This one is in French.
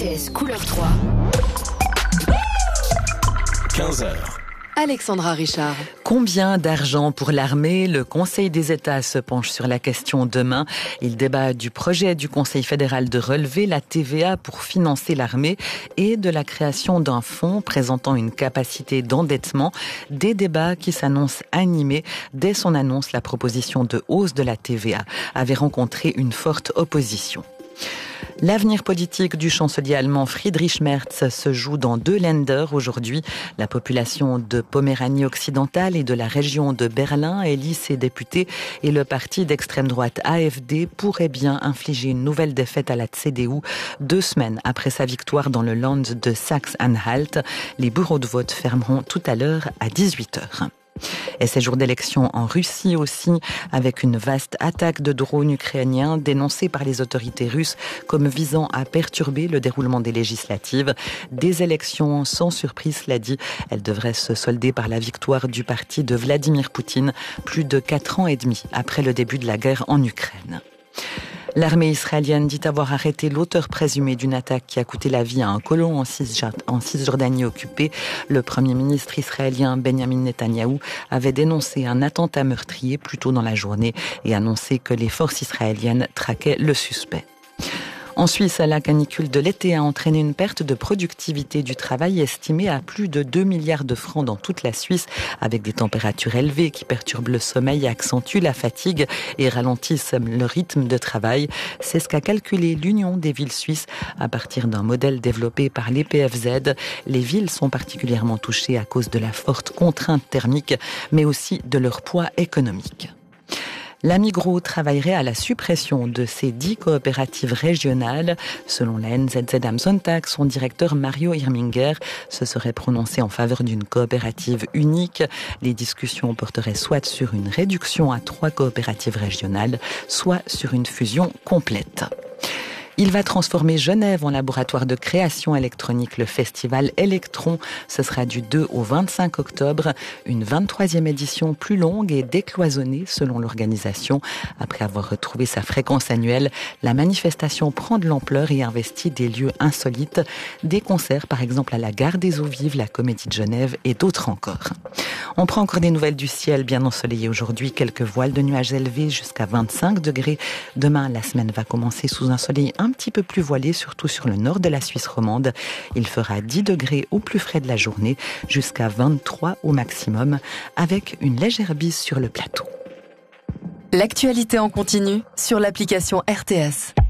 RTS Couleur 3. 15h. Alexandra Richard. Combien d'argent pour l'armée? Le Conseil des États se penche sur la question demain. Il débat du projet du Conseil fédéral de relever la TVA pour financer l'armée et de la création d'un fonds présentant une capacité d'endettement. Des débats qui s'annoncent animés. Dès son annonce, la proposition de hausse de la TVA avait rencontré une forte opposition. L'avenir politique du chancelier allemand Friedrich Merz se joue dans 2 Länder aujourd'hui. La population de Poméranie occidentale et de la région de Berlin élit ses députés et le parti d'extrême droite AfD pourrait bien infliger une nouvelle défaite à la CDU 2 semaines après sa victoire dans le Land de Saxe-Anhalt. Les bureaux de vote fermeront tout à l'heure à 18h. Et ces jours d'élection en Russie aussi, avec une vaste attaque de drones ukrainiens dénoncée par les autorités russes comme visant à perturber le déroulement des législatives. Des élections sans surprise, cela dit. Elles devraient se solder par la victoire du parti de Vladimir Poutine, plus de 4 ans et demi après le début de la guerre en Ukraine. L'armée israélienne dit avoir arrêté l'auteur présumé d'une attaque qui a coûté la vie à un colon en Cisjordanie occupée. Le premier ministre israélien Benjamin Netanyahou avait dénoncé un attentat meurtrier plus tôt dans la journée et annoncé que les forces israéliennes traquaient le suspect. En Suisse, la canicule de l'été a entraîné une perte de productivité du travail estimée à plus de 2 milliards de francs dans toute la Suisse, avec des températures élevées qui perturbent le sommeil, accentuent la fatigue et ralentissent le rythme de travail. C'est ce qu'a calculé l'Union des villes suisses à partir d'un modèle développé par l'EPFZ. Les villes sont particulièrement touchées à cause de la forte contrainte thermique, mais aussi de leur poids économique. La Migros travaillerait à la suppression de ces 10 coopératives régionales. Selon la NZZ am Sonntag, son directeur Mario Irminger se serait prononcé en faveur d'une coopérative unique. Les discussions porteraient soit sur une réduction à 3 coopératives régionales, soit sur une fusion complète. Il va transformer Genève en laboratoire de création électronique. Le festival Electron, ce sera du 2 au 25 octobre. Une 23e édition plus longue et décloisonnée selon l'organisation. Après avoir retrouvé sa fréquence annuelle, la manifestation prend de l'ampleur et investit des lieux insolites. Des concerts par exemple à la Gare des Eaux Vives, la Comédie de Genève et d'autres encore. On prend encore des nouvelles du ciel bien ensoleillé aujourd'hui. Quelques voiles de nuages élevés jusqu'à 25 degrés. Demain, la semaine va commencer sous un soleil un petit peu plus voilé, surtout sur le nord de la Suisse romande. Il fera 10 degrés au plus frais de la journée, jusqu'à 23 au maximum, avec une légère bise sur le plateau. L'actualité en continu sur l'application RTS.